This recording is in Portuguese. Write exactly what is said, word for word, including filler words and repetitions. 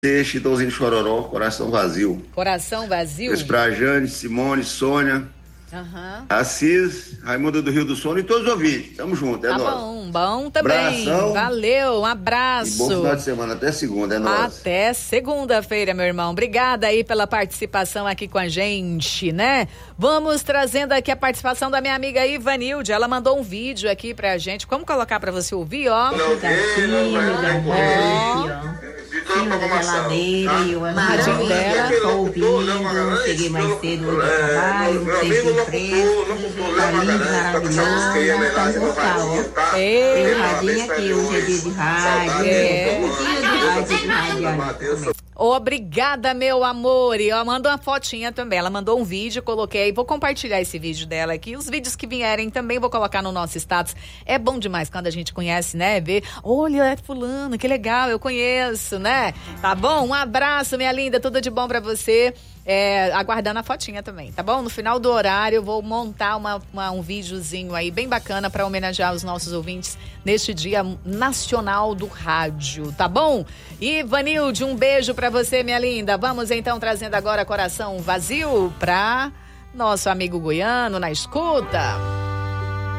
Chitãozinho Chororó, Coração Vazio. Coração Vazio? Esse pra Jane, Simone, Sônia, uhum. Assis, Raimundo do Rio do Sono e todos os ouvintes. Tamo junto, é tá nóis. Bom, bom também. Abração. Valeu, um abraço. E bom final de semana, até segunda, é nóis. Até segunda-feira, meu irmão. Obrigada aí pela participação aqui com a gente, né? Vamos trazendo aqui a participação da minha amiga Ivanilde. Ela mandou um vídeo aqui pra gente. Vamos colocar pra você ouvir, ó. Gatinho, ó. Cima da geladeira e eu Radinho dela. tô ouvindo, cheguei mais cedo hoje do trabalho, tempo fresco, tá lindo, maravilhoso, tá total, ó. Tem radinho aqui, hoje é dia de rádio, é dia de rádio, de rádio. Obrigada, meu amor. E ó, mandou uma fotinha também. Ela mandou um vídeo, coloquei. Vou compartilhar esse vídeo dela aqui. Os vídeos que vierem também vou colocar no nosso status. É bom demais quando a gente conhece, né? Ver, olha, é fulano, que legal, eu conheço, né? Tá bom? Um abraço, minha linda. Tudo de bom pra você. É, aguardando a fotinha também, tá bom? No final do horário eu vou montar uma, uma, um videozinho aí bem bacana para homenagear os nossos ouvintes neste Dia Nacional do Rádio, tá bom? E Vanilde, um beijo para você, minha linda. Vamos então trazendo agora Coração Vazio pra nosso amigo goiano na escuta.